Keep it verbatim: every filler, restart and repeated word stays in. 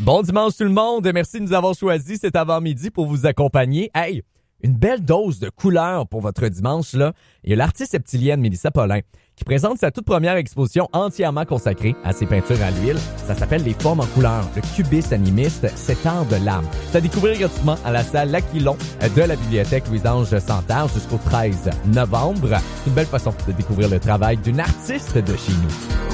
Bon dimanche tout le monde, merci de nous avoir choisi cet avant-midi pour vous accompagner. Hey, une belle dose de couleur pour votre dimanche là. Il y a l'artiste septilienne Mélissa Paulin qui présente sa toute première exposition entièrement consacrée à ses peintures à l'huile. Ça s'appelle Les formes en couleur, le cubisme animiste, cet art de l'âme. C'est à découvrir gratuitement à la salle L'Aquilon de la bibliothèque Louis-Ange Santard jusqu'au treize novembre. C'est une belle façon de découvrir le travail d'une artiste de chez nous.